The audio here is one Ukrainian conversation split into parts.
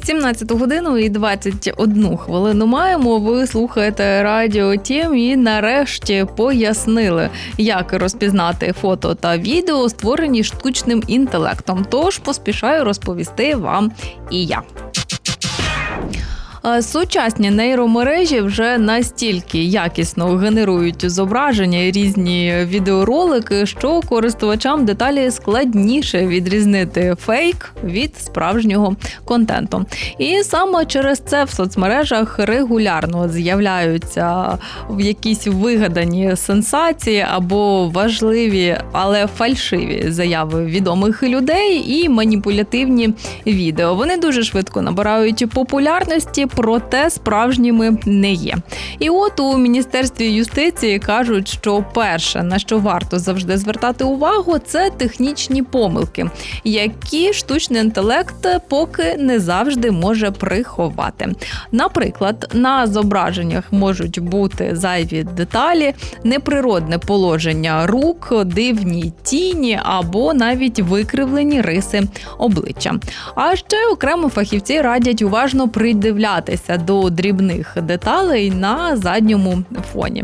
17 годину і 21 хвилину маємо. Ви слухаєте Радіо Тім і нарешті пояснили, як розпізнати фото та відео, створені штучним інтелектом. Тож поспішаю розповісти вам і я. Сучасні нейромережі вже настільки якісно генерують зображення і різні відеоролики, що користувачам деталі складніше відрізнити фейк від справжнього контенту. І саме через це в соцмережах регулярно з'являються якісь вигадані сенсації або важливі, але фальшиві заяви відомих людей і маніпулятивні відео. Вони дуже швидко набирають популярності, проте справжніми не є. І от у Міністерстві юстиції кажуть, що перше, на що варто завжди звертати увагу, це технічні помилки, які штучний інтелект поки не завжди може приховати. Наприклад, на зображеннях можуть бути зайві деталі, неприродне положення рук, дивні тіні або навіть викривлені риси обличчя. А ще окремо фахівці радять уважно придивлятися до дрібних деталей на задньому фоні.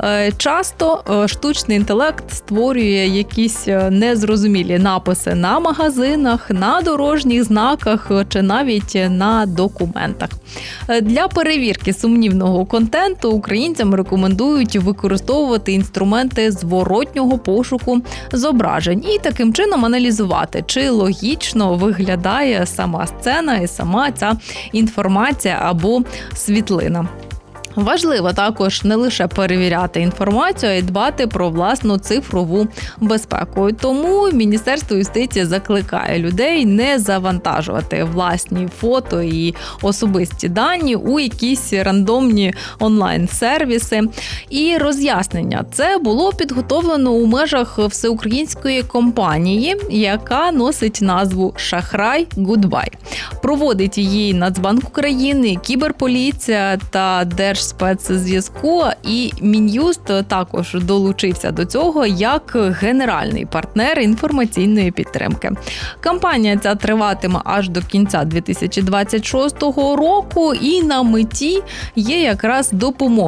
Часто штучний інтелект створює якісь незрозумілі написи на магазинах, на дорожніх знаках чи навіть на документах. Для перевірки сумнівного контенту українцям рекомендують використовувати інструменти зворотнього пошуку зображень і таким чином аналізувати, чи логічно виглядає сама сцена і сама ця інформація або світлина. Важливо також не лише перевіряти інформацію, а й дбати про власну цифрову безпеку. Тому Міністерство юстиції закликає людей не завантажувати власні фото і особисті дані у якісь рандомні онлайн-сервіси. І роз'яснення це було підготовлено у межах всеукраїнської кампанії, яка носить назву «Шахрай Гудбай». Проводить її Нацбанк України, Кіберполіція та Держспецзв'язку, і Мін'юст також долучився до цього як генеральний партнер інформаційної підтримки. Кампанія ця триватиме аж до кінця 2026 року і на меті є якраз допомога